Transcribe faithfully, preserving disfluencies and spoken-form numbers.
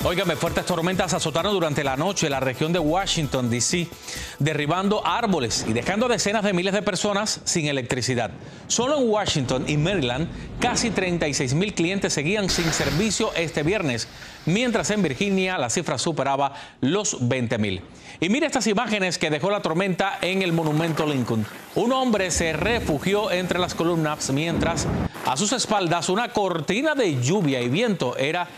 Óigame, fuertes tormentas azotaron durante la noche la región de Washington, D C, derribando árboles y dejando decenas de miles de personas sin electricidad. Solo en Washington y Maryland, casi treinta y seis mil clientes seguían sin servicio este viernes, mientras en Virginia la cifra superaba los veinte mil. Y mire estas imágenes que dejó la tormenta en el monumento Lincoln. Un hombre se refugió entre las columnas mientras a sus espaldas una cortina de lluvia y viento era